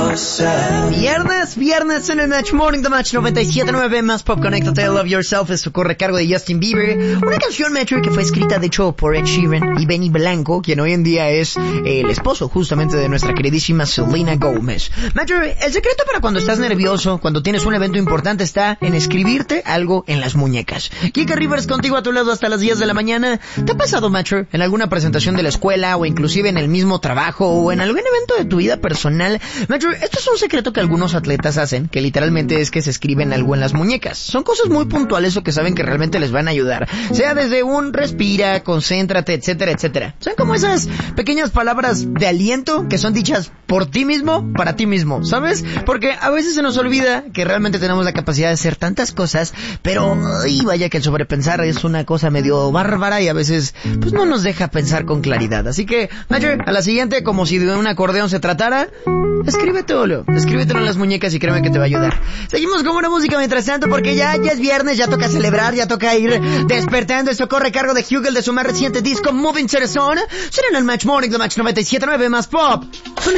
Viernes en el Match Morning, The Match 97.9 más Pop. Conéctate, Love Yourself, esto corre a cargo de Justin Bieber. Una canción, Metro, que fue escrita de hecho por Ed Sheeran y Benny Blanco, quien hoy en día es el esposo justamente de nuestra queridísima Selena Gomez. Metro, el secreto para cuando estás nervioso, cuando tienes un evento importante, está en escribirte algo en las muñecas. Kika Rivers contigo a tu lado hasta las 10 de la mañana. ¿Te ha pasado, Metro, en alguna presentación de la escuela o inclusive en el mismo trabajo o en algún evento de tu vida personal? Metro, esto es un secreto que algunos atletas hacen, que literalmente es que se escriben algo en las muñecas. Son cosas muy puntuales o que saben que realmente les van a ayudar. Sea desde un respira, concéntrate, etcétera, etcétera. Son como esas pequeñas palabras de aliento que son dichas por ti mismo, para ti mismo, ¿sabes? Porque a veces se nos olvida que realmente tenemos la capacidad de hacer tantas cosas, pero vaya que el sobrepensar es una cosa medio bárbara y a veces pues no nos deja pensar con claridad. Así que, Major, a la siguiente, como si de un acordeón se tratara, escríbetelo en las muñecas y créeme que te va a ayudar. Seguimos con una música mientras tanto porque ya es viernes, ya toca celebrar, ya toca ir despertando. Esto corre a cargo de Hugel de su más reciente disco Moving to the Sun. Será en el Match Morning, The Match 97.9 más Pop.